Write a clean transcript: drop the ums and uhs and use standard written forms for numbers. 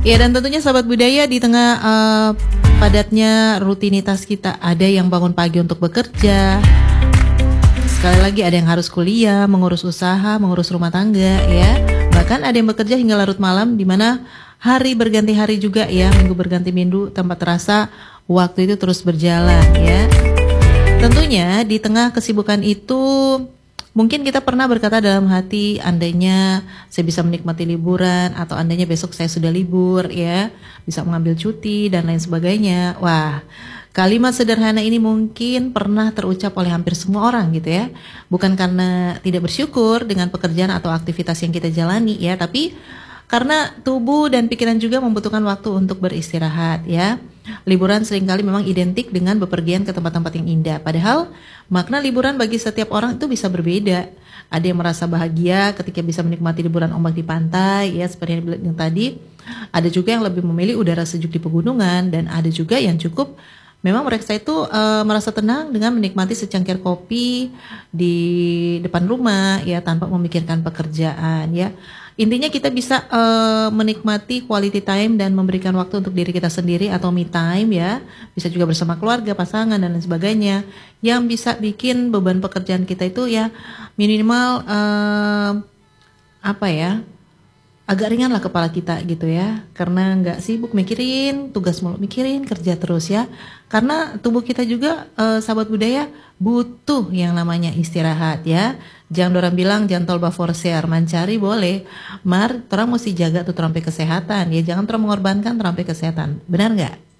Ya, dan tentunya sahabat budaya di tengah padatnya rutinitas kita, ada yang bangun pagi untuk bekerja. Sekali lagi ada yang harus kuliah, mengurus usaha, mengurus rumah tangga ya. Bahkan ada yang bekerja hingga larut malam, di mana hari berganti hari juga ya, minggu berganti minggu, tanpa terasa waktu itu terus berjalan ya. Tentunya di tengah kesibukan itu mungkin kita pernah berkata dalam hati, andainya saya bisa menikmati liburan, atau andainya besok saya sudah libur ya, bisa mengambil cuti dan lain sebagainya. Wah, kalimat sederhana ini mungkin pernah terucap oleh hampir semua orang gitu ya. Bukan karena tidak bersyukur dengan pekerjaan atau aktivitas yang kita jalani ya, tapi karena tubuh dan pikiran juga membutuhkan waktu untuk beristirahat ya. Liburan seringkali memang identik dengan bepergian ke tempat-tempat yang indah. Padahal makna liburan bagi setiap orang itu bisa berbeda. Ada yang merasa bahagia ketika bisa menikmati liburan ombak di pantai ya, seperti yang tadi. Ada juga yang lebih memilih udara sejuk di pegunungan, dan ada juga yang cukup memang mereka itu merasa tenang dengan menikmati secangkir kopi di depan rumah ya, tanpa memikirkan pekerjaan ya. Intinya kita bisa menikmati quality time dan memberikan waktu untuk diri kita sendiri atau me time ya. Bisa juga bersama keluarga, pasangan dan lain sebagainya, yang bisa bikin beban pekerjaan kita itu ya minimal apa ya, agak ringan lah kepala kita gitu ya, karena nggak sibuk mikirin tugas mulu, mikirin kerja terus ya. Karena tubuh kita juga sahabat budaya butuh yang namanya istirahat ya. Jangan orang bilang jangan tol baforsear, mencari boleh, mar orang mesti jaga tuh terampai kesehatan ya, jangan terlalu mengorbankan terampai kesehatan, benar nggak?